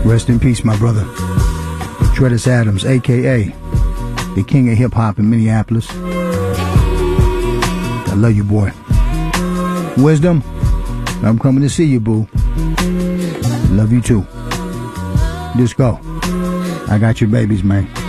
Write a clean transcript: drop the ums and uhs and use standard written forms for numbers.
Rest in peace, my brother. Tredis Adams, a.k.a. the king of hip-hop in Minneapolis. I love you, boy. Wisdom, I'm coming to see you, boo. Love you, too. Just go. I got your babies, man.